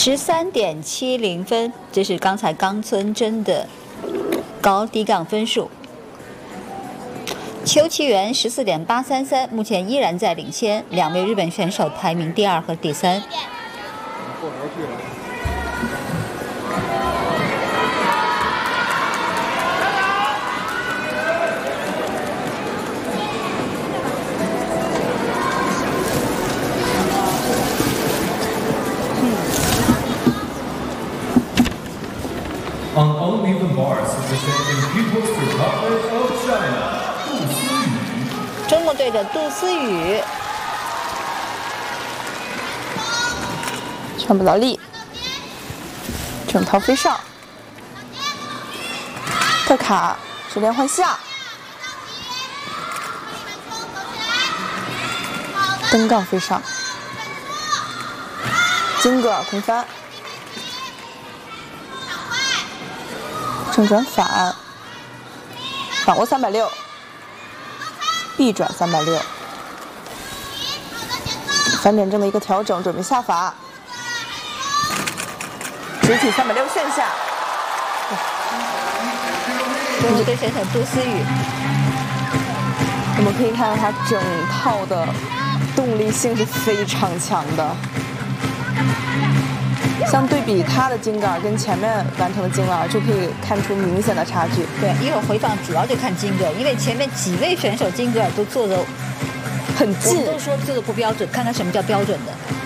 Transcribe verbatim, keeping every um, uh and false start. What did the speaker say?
十三点七零分，这是刚才冈村真的高低杠分数。邱其元十四点八三三，目前依然在领先，两位日本选手排名第二和第三。 On uneven bars, representing People's Republic of China, 杜思雨。 中国队的杜思雨， 全部倒立，整套飞上，特卡是连环下，登杠飞上，金格尔空翻。 正转反，反握三百六，臂转三百六，反点正的一个调整，准备下法，直体三百六线下。 中国队选手杜思雨， 我们可以看到他整套的动力性是非常强的。 相对比他的金杆跟前面完成的金杆，就可以看出明显的差距。 对，一会儿回放主要就看金格尔，因为前面几位选手金格尔都做的很近， 我们都说做的不标准，看看什么叫标准的。